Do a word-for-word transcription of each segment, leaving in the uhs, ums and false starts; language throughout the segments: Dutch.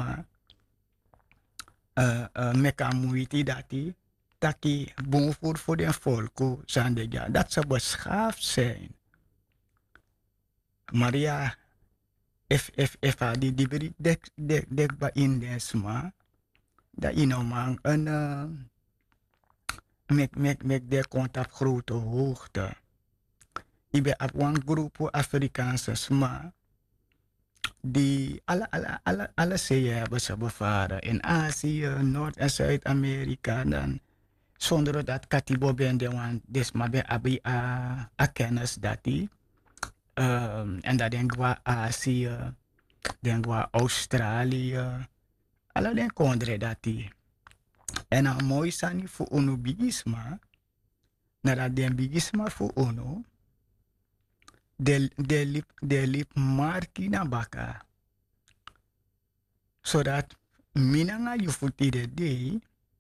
ma uh, uh, meka moeite dati taki bon voor voor den volko zande ja dat ze beschaafd zijn. Maria if if if a di di dek dek dek ba in desma da inomang een uh, mek mek mek de komt op grote hoogte. Ibe op een groep Afrikaanse sma die alle alle alle alle zeeën hebben ze bevaren in Azië, Noord- en Zuid-Amerika dan zonder dat katibo ben de want des maar ben abi a a kennis dat die um, en dat denk wa Azië, denk wa Australië, alle den kondre dat die en a mooi sani voor ono bigisma na dat den bigisma voor ono de de lip de lip marki na baka zodat minanga you futi de day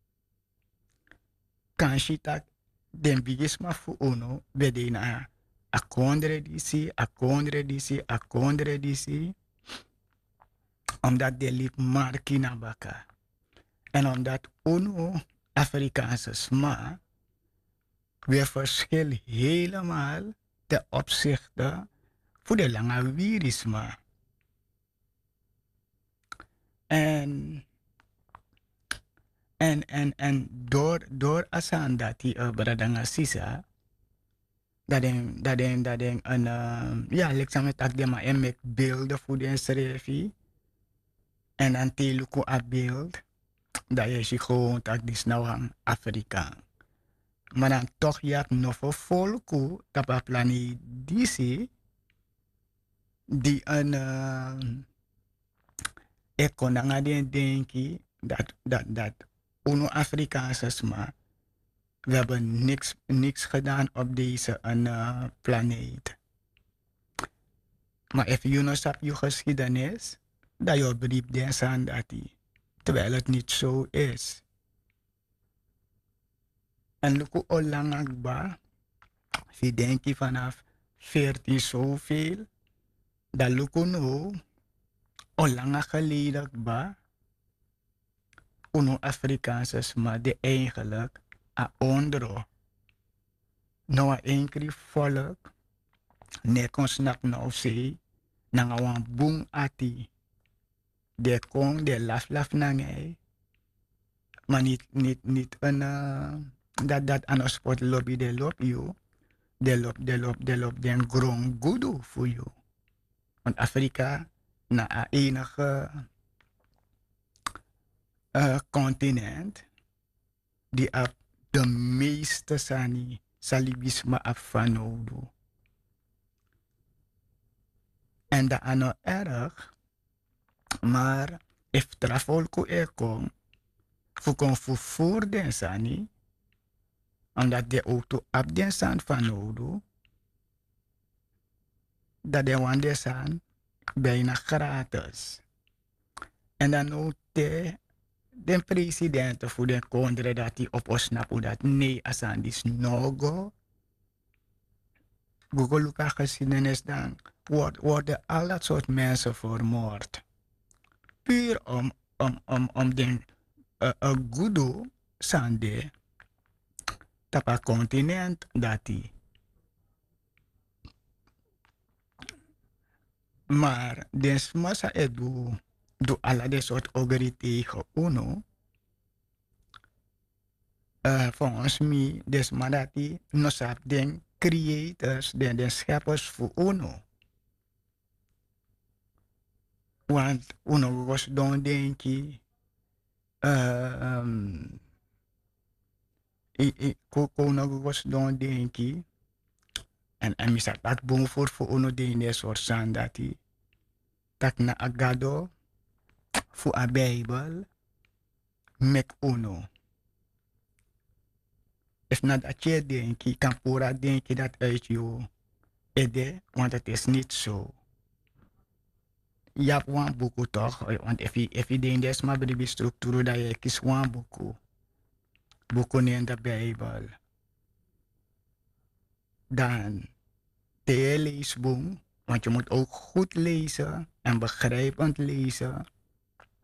kan shitak den bigisma fu uno bedina a kondre disi a kondre disi a kondre disi omdat de lip marki na baka en omdat uno Afrikaanse sma weer verschil helemaal ten opzichte voor de lange wirisma en En, en, en door, door asan dat die uh, bradanga sisa, dat den, dat den, dat den een, uh, ja, leksam met ak de ma en mek beelden voor den schreefie. En dan teluku a beeld, dat je zich gewoon tak dis nou aan Afrika. Maar dan toch ja, nog voor volku, tapa plani disi, die een, uh, ik kon dan aan den denken, dat, dat, dat, uno Afrikaanse sma, we hebben niks, niks gedaan op deze uh, planeet. Maar als je nou op je geschiedenis, dat je brief denkt aan dat die, terwijl het niet zo is. En luku olang agba, si denki vanaf veertien zoveel, dat luku no, olang geleden agba, uno Afrikaanse sma de eigenlijk a ondro. Nou een keer volk, ne kon snap nou se, nanga wan boom ati. De kon de laf laf nange, maar niet, niet, niet een, uh, dat dat aan een sport lobby de lop you, de lop, de lop, de lop, den grong gudu voor you. Want Afrika, na a enige uh, continent, die op de meeste sani, salibisme afvanodo. En dat is nou erg, maar if trafolku e kon, fu kon fu voor den sani, omdat de auto op den san van nodo, dat de wan de san bijna gratis. En dan ook de, de president voor de kondre dat hij op ons snapt dat nee, asan is no go. Google Luka geschiedenis dan worden al dat soort mensen vermoord. Puur om, om, om, om de uh, uh, goede sande tapa continent dat die. Maar de massa edu do alla de soort ogeri tegen uno. Uh, volgens mij des madati no sap den creators den den scheppers voor uno. Want uno was don denki uh, um, i, i, koko uno was don denki en en misal tak bon voor voor uno de ne soort san dati tak na agado voor a Bijbel mek uno. Is not dat je denki kan pura denki dat uit je ede, want het is niet zo. Je hebt een boek toch, want if je, if je denkt dat maar bij de structuur dat je kiest een boek. Boeken in de Bijbel. Dan de leesboom, want je moet ook goed lezen en begrijpend lezen.